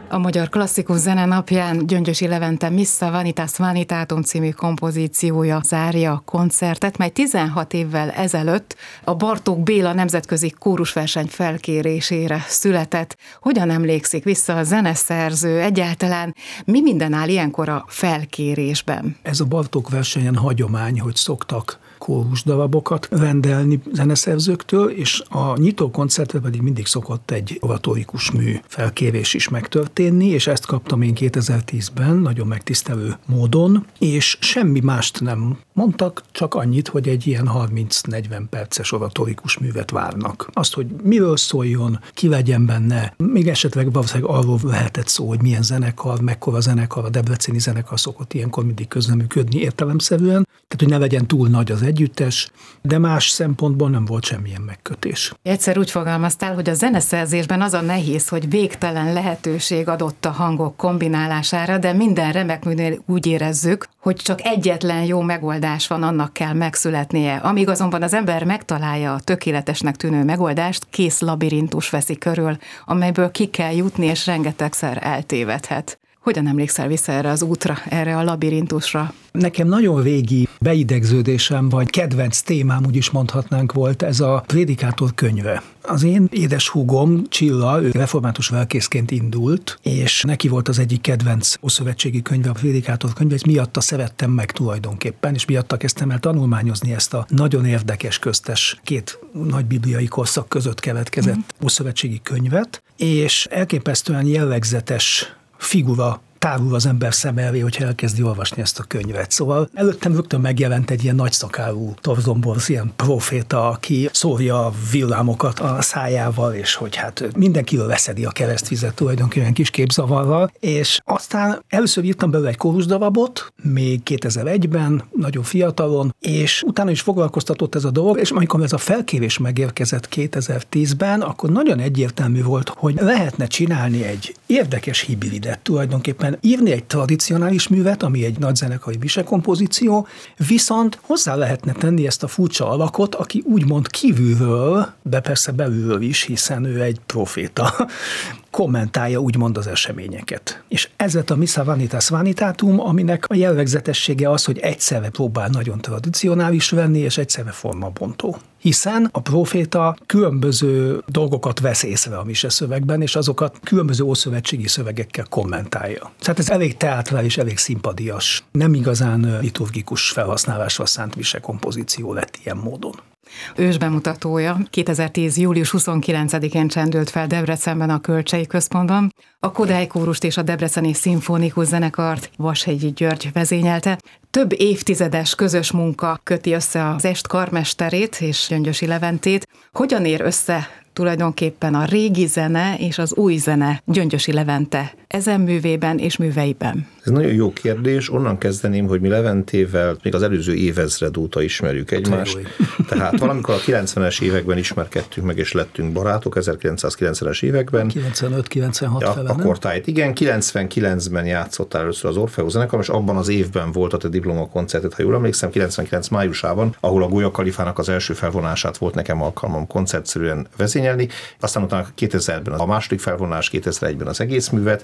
A Magyar Klasszikus Zene napján Gyöngyösi Levente Missa Vanitas Vanitatum című kompozíciója zárja a koncertet, mely 16 évvel ezelőtt a Bartók Béla nemzetközi kórusverseny felkérésére született. Hogyan emlékszik vissza a zeneszerző, egyáltalán mi minden áll ilyenkor a felkérésben? Ez a Bartók versenyen hagyomány, hogy szoktak kórusdarabokat rendelni zeneszerzőktől, és a nyitó koncertre pedig mindig szokott egy oratórikus mű felkérés is megtörténni, és ezt kaptam én 2010-ben nagyon megtisztelő módon, és semmi mást nem mondtak, csak annyit, hogy egy ilyen 30-40 perces oratórikus művet várnak. Azt, hogy miről szóljon, ki legyen benne, még esetleg valószínűleg arról lehetett szó, hogy milyen zenekar, mekkora zenekar, a debreceni zenekar szokott ilyenkor mindig közreműködni értelemszerűen, tehát hogy ne legyen túl nagy az együttes, de más szempontból nem volt semmilyen megkötés. Egyszer úgy fogalmaztál, hogy a zeneszerzésben az a nehéz, hogy végtelen lehetőség adott a hangok kombinálására, de minden remek műnél úgy érezzük, hogy csak egyetlen jó megoldás van, annak kell megszületnie. Amíg azonban az ember megtalálja a tökéletesnek tűnő megoldást, kész labirintus veszi körül, amelyből ki kell jutni, és rengetegszer eltévedhet. Hogyan emlékszel vissza erre az útra, erre a labirintusra? Nekem nagyon régi beidegződésem, vagy kedvenc témám, úgy is mondhatnánk, volt ez a Prédikátor könyve. Az én édeshúgom, Csilla, ő református lelkészként indult, és neki volt az egyik kedvenc ószövetségi könyve, a Prédikátor könyve, és miatta szerettem meg tulajdonképpen, és miatta kezdtem el tanulmányozni ezt a nagyon érdekes köztes két nagy bibliai korszak között keletkezett ószövetségi könyvet, és elképesztően jellegzetes figura tárul az ember szem elé, hogyha elkezdi olvasni ezt a könyvet. Szóval előttem rögtön megjelent egy ilyen nagyszakálú torzomborz, ilyen proféta, aki szórja a villámokat a szájával, és hogy hát mindenkiről veszedi a keresztvizet tulajdonképpen kis képzavarral, és aztán először írtam belőle egy kórusdarabot, még 2001-ben, nagyon fiatalon, és utána is foglalkoztatott ez a dolog, és amikor ez a felkérés megérkezett 2010-ben, akkor nagyon egyértelmű volt, hogy lehetne csinálni egy érdekes hibridet tulajdonképpen, írni egy tradicionális művet, ami egy nagyzenekari visekompozíció, viszont hozzá lehetne tenni ezt a furcsa alakot, aki úgymond kívülről, de persze belülről is, hiszen ő egy proféta, kommentálja úgymond az eseményeket. És ez lett a Missa Vanitas Vanitatum, aminek a jellegzetessége az, hogy egyszerre próbál nagyon tradicionális lenni, és egyszerre formabontó. Hiszen a proféta különböző dolgokat vesz észre a mise szövegben, és azokat különböző ószövetségi szövegekkel kommentálja. Tehát ez elég teátrális, elég szimpadias, nem igazán liturgikus felhasználásra szánt visekompozíció lett ilyen módon. Ősbemutatója 2010. július 29-én csendült fel Debrecenben a Kölcsei Központban. A Kodály kórust és a Debreceni Szimfonikus Zenekart Vashegyi György vezényelte. Több évtizedes közös munka köti össze az est karmesterét és Gyöngyösi Leventét. Hogyan ér össze tulajdonképpen a régi zene és az új zene Gyöngyösi Levente ezen művében és műveiben? Ez nagyon jó kérdés. Onnan kezdeném, hogy mi Leventével még az előző évezred óta ismerjük egymást. Tehát valamikor a 90-es években ismerkedtünk meg, és lettünk barátok, 1990-es években. 95-96 ja, fele, akkor tájt. Igen, 99-ben játszott először az Orfeus zenekar, és abban az évben volt a te diplomakoncertet, ha jól emlékszem, 99 májusában, ahol a Golya Kalifának az első felvonását volt nekem alkalmam koncertszerűen vezényelni. Aztán utána 2000-ben a második felvonás, 2001-ben az egész művet,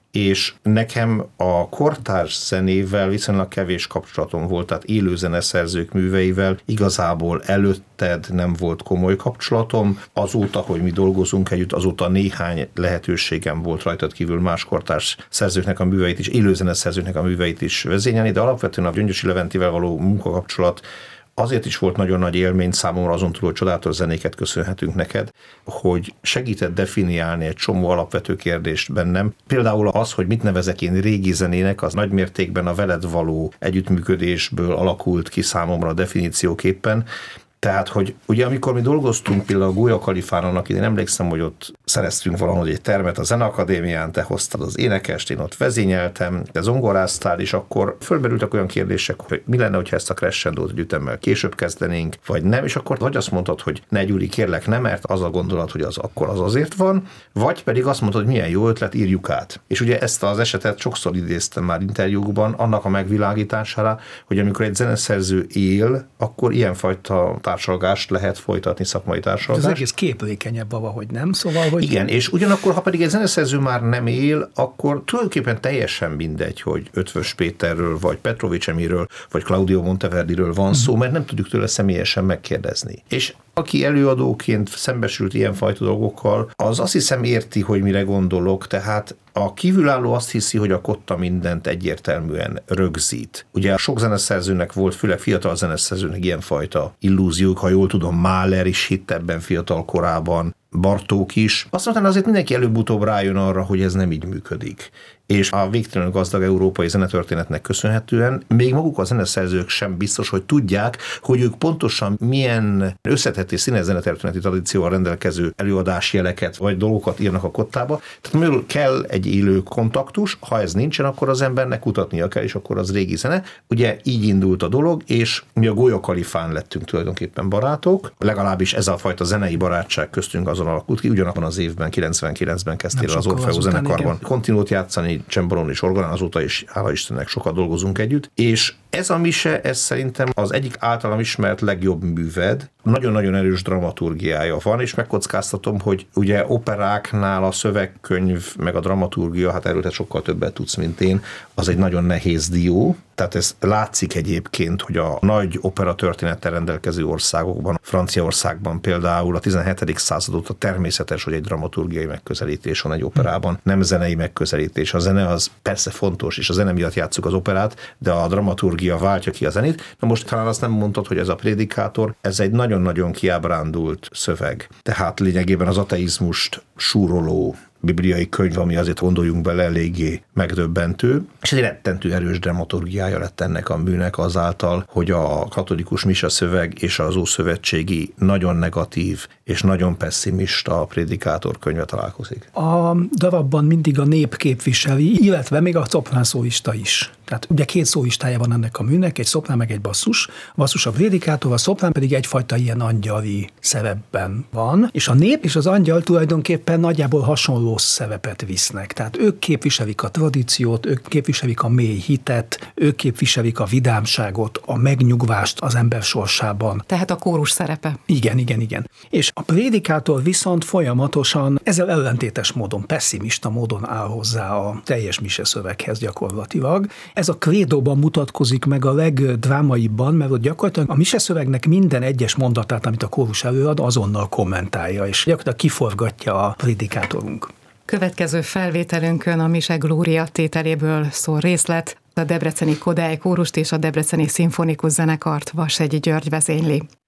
és nekem a kortárs zenével viszonylag kevés kapcsolatom volt, tehát élő zeneszerzők műveivel igazából előtted nem volt komoly kapcsolatom. Azóta, hogy mi dolgozunk együtt, azóta néhány lehetőségem volt rajtad kívül más kortárs szerzőknek a műveit is, élő zeneszerzőknek a műveit is vezényelni, de alapvetően a Gyöngyösi Leventével való munkakapcsolat azért is volt nagyon nagy élmény számomra, azon túl, hogy csodálatos zenéket köszönhetünk neked, hogy segített definiálni egy csomó alapvető kérdést bennem. Például az, hogy mit nevezek én régi zenének, az nagymértékben a veled való együttműködésből alakult ki számomra a definícióképpen. Tehát, hogy ugye amikor mi dolgoztunk például a Golya Kalifán, annak én emlékszem, hogy ott szereztünk valahogy egy termet a Zeneakadémián, te hoztad az énekest, én ott vezényeltem, te zongoráztál, és akkor fölmerültek olyan kérdések, hogy mi lenne, hogyha ezt a crescendót egy ütemmel később kezdenénk, vagy nem, és akkor vagy azt mondtad, hogy ne Gyuri, kérlek, nem, mert az a gondolat, hogy az akkor az azért van, vagy pedig azt mondtad, hogy milyen jó ötlet, írjuk át. És ugye ezt az esetet sokszor idéztem már interjúkban, annak a megvilágítására, hogy amikor egy zeneszerző él, akkor ilyenfajta társalgást lehet folytatni, szakmai társalgást. Az egész képlékenyebb valahogy nem, szóval, hogy... Igen, és ugyanakkor, ha pedig egy zeneszerző már nem él, akkor tulajdonképpen teljesen mindegy, hogy Ötvös Péterről, vagy Petrovics Emiről, vagy Claudio Monteverdiről van szó, mert nem tudjuk tőle személyesen megkérdezni. És aki előadóként szembesült ilyenfajta dolgokkal, az azt hiszem érti, hogy mire gondolok, tehát a kívülálló azt hiszi, hogy a kotta mindent egyértelműen rögzít. Ugye sok zeneszerzőnek volt, főleg fiatal zeneszerzőnek ilyenfajta illúziók, ha jól tudom, Mahler is hitt ebben fiatal korában, Bartók is. Aztán azért mindenki előbb-utóbb rájön arra, hogy ez nem így működik. És a végtelenül gazdag európai zenetörténetnek köszönhetően még maguk a zeneszerzők sem biztos, hogy tudják, hogy ők pontosan milyen összetett és színes zenetörténeti tradícióval rendelkező előadásjeleket vagy dolgokat írnak a kottába. Tehát mivel kell egy élő kontaktus, ha ez nincsen, akkor az embernek kutatnia kell, és akkor az régi zene. Ugye így indult a dolog, és mi a Goya Kalifán lettünk tulajdonképpen barátok, legalábbis ez a fajta zenei barátság köztünk azon alakult ki, ugyanabban az évben, 99-ben kezdtél az Orfeus zenekarban kontinót játszani, csembalón és orgonán, azóta is, hála Istennek, sokat dolgozunk együtt, és ez a mise, ez szerintem az egyik általam ismert legjobb műved, nagyon-nagyon erős dramaturgiája van, és megkockáztatom, hogy ugye operáknál a szövegkönyv, meg a dramaturgia, hát erről te sokkal többet tudsz, mint én, az egy nagyon nehéz dió, tehát ez látszik egyébként, hogy a nagy opera történettel rendelkező országokban, Franciaországban például a 17. század óta természetes, hogy egy dramaturgiai megközelítés van egy operában, nem zenei megközelítés. A zene az persze fontos, és a zene miatt játsszuk az operát, de a dramaturgia váltja ki a zenét. Na most talán azt nem mondtad, hogy ez a Prédikátor, ez egy nagyon-nagyon kiábrándult szöveg. Tehát lényegében az ateizmust súroló bibliai könyv, ami azért gondoljunk bele eléggé megdöbbentő, és egy rettentő erős dramaturgiája lett ennek a műnek azáltal, hogy a katolikus mise szöveg és az ószövetségi nagyon negatív és nagyon pesszimista Prédikátor könyve találkozik. A darabban mindig a nép képviseli, illetve még a szoprán szólista is. Tehát ugye két szólistája van ennek a műnek, egy szoprán meg egy basszus. A basszus a Prédikátor, a szoprán pedig egyfajta ilyen angyali szerepben van, és a nép és az angyal tulajdonképpen nagyjából hasonló szerepet visznek. Tehát ők képviselik a tradíciót, ők képviselik a mély hitet, ők képviselik a vidámságot, a megnyugvást az ember sorsában. Tehát a kórus szerepe. Igen. És a Prédikátor viszont folyamatosan ezzel ellentétes módon, pesszimista módon áll hozzá a teljes mise szöveghez gyakorlatilag. Ez a krédóban mutatkozik meg a legdrámaibban, mert ott gyakorlatilag a mise szövegnek minden egyes mondatát, amit a kórus előad, azonnal kommentálja, és gyakorlatilag kiforgatja a Prédikátorunk. Következő felvételünkön a mise Glória tételéből szól részlet, a debreceni Kodály kórust és a debreceni szimfonikus zenekart Vashegyi György vezényli.